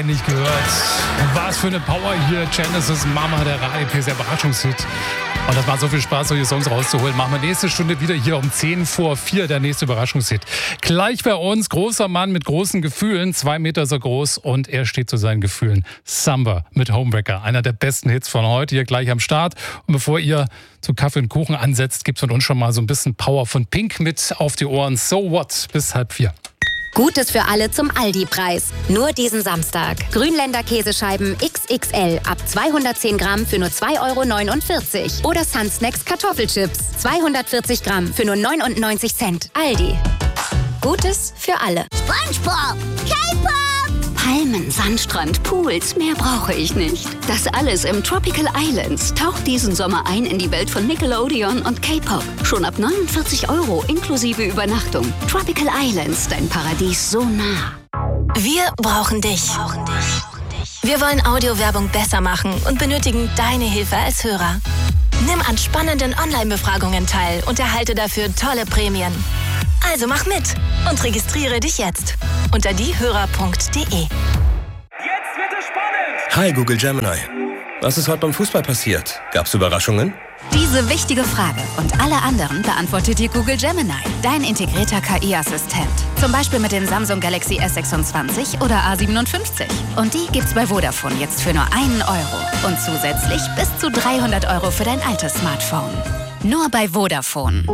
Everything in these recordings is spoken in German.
nicht gehört. Was für eine Power hier. Genesis Mama, der Radio-PSR Überraschungshit. Und das macht so viel Spaß, solche Songs rauszuholen. Machen wir nächste Stunde wieder hier um 4:10, der nächste Überraschungshit. Gleich bei uns, großer Mann mit großen Gefühlen, 2 Meter so groß und er steht zu seinen Gefühlen. Samba mit Homewrecker, einer der besten Hits von heute, hier gleich am Start. Und bevor ihr zu Kaffee und Kuchen ansetzt, gibt's von uns schon mal so ein bisschen Power von Pink mit auf die Ohren. So what? Bis 3:30. Gutes für alle zum Aldi-Preis. Nur diesen Samstag. Grünländer Käsescheiben XXL ab 210 Gramm für nur 2,49 € Oder Sun Snacks Kartoffelchips 240 Gramm für nur 99 Cent. Aldi. Gutes für alle. SpongeBob, K-Pop, Palmen, Sandstrand, Pools, mehr brauche ich nicht. Das alles im Tropical Islands. Taucht diesen Sommer ein in die Welt von Nickelodeon und K-Pop. Schon ab 49 € inklusive Übernachtung. Tropical Islands, dein Paradies so nah. Wir brauchen dich. Wir wollen Audiowerbung besser machen und benötigen deine Hilfe als Hörer. Nimm an spannenden Online-Befragungen teil und erhalte dafür tolle Prämien. Also mach mit und registriere dich jetzt unter diehörer.de. Jetzt wird es spannend! Hi Google Gemini. Was ist heute beim Fußball passiert? Gab's Überraschungen? Diese wichtige Frage und alle anderen beantwortet dir Google Gemini, dein integrierter KI-Assistent. Zum Beispiel mit den Samsung Galaxy S26 oder A57. Und die gibt's bei Vodafone jetzt für nur 1 € Und zusätzlich bis zu 300 € für dein altes Smartphone. Nur bei Vodafone.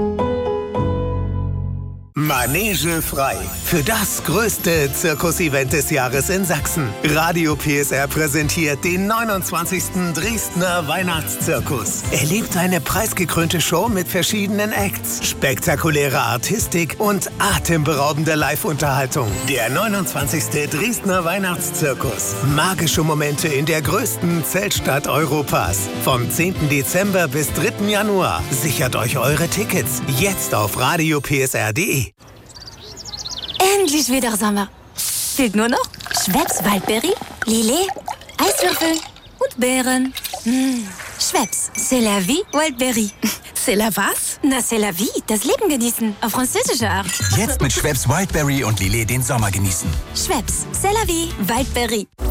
Manege frei. Für das größte Zirkus-Event des Jahres in Sachsen. Radio PSR präsentiert den 29. Dresdner Weihnachtszirkus. Erlebt eine preisgekrönte Show mit verschiedenen Acts, spektakuläre Artistik und atemberaubende Live-Unterhaltung. Der 29. Dresdner Weihnachtszirkus. Magische Momente in der größten Zeltstadt Europas. Vom 10. Dezember bis 3. Januar. Sichert euch eure Tickets jetzt auf radiopsr.de. Endlich wieder Sommer. Fehlt nur noch Schweppes Waldbeere, Lillet, Eiswürfel und Beeren. Schweppes, c'est la vie, Waldbeere. C'est la was? Na, c'est la vie, das Leben genießen, auf französische Art. Jetzt mit Schweppes Wildberry und Lillet den Sommer genießen. Schweppes, c'est la vie, Waldbeere.